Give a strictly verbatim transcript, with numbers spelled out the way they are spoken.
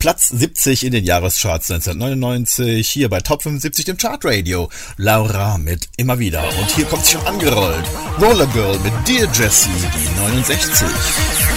Platz siebzig in den Jahrescharts neunzehnhundertneunundneunzig, hier bei Top fünfundsiebzig dem Chartradio. Laura mit Immer wieder. Und hier kommt sie schon angerollt. Roller Girl mit Dear Jessie, die neunundsechzig.